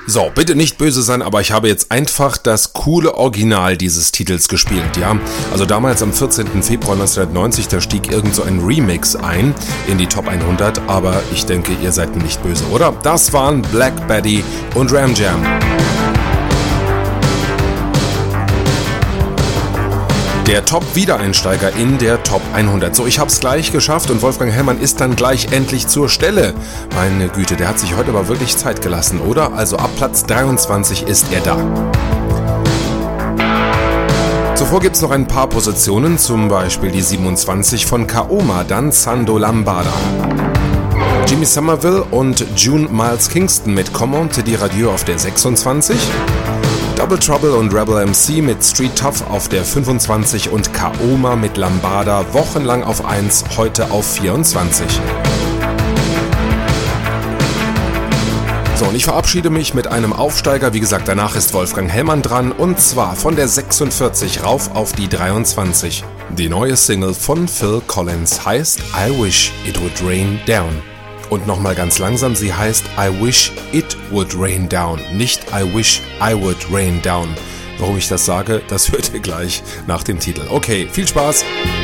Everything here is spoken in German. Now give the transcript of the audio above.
So, bitte nicht böse sein, aber ich habe jetzt einfach das coole Original dieses Titels gespielt, ja. Also damals am 14. Februar 1990, da stieg irgend so ein Remix ein in die Top 100, aber ich denke, ihr seid mir nicht böse, oder? Das waren Black Betty und Ram Jam. Der Top-Wiedereinsteiger in der Top 100. So, ich hab's gleich geschafft und Wolfgang Hellmann ist dann gleich endlich zur Stelle. Meine Güte, der hat sich heute aber wirklich Zeit gelassen, oder? Also ab Platz 23 ist er da. Zuvor gibt's noch ein paar Positionen, zum Beispiel die 27 von Kaoma, dann Sando Lambada. Jimmy Somerville und June Miles Kingston mit Comment te dire adieu auf der 26. Double Trouble und Rebel MC mit Street Tough auf der 25 und Kaoma mit Lambada wochenlang auf 1, heute auf 24. So, und ich verabschiede mich mit einem Aufsteiger. Wie gesagt, danach ist Wolfgang Hellmann dran und zwar von der 46 rauf auf die 23. Die neue Single von Phil Collins heißt I Wish It Would Rain Down. Und nochmal ganz langsam, sie heißt I Wish It Would Rain Down, nicht I Wish I Would Rain Down. Warum ich das sage, das hört ihr gleich nach dem Titel. Okay, viel Spaß!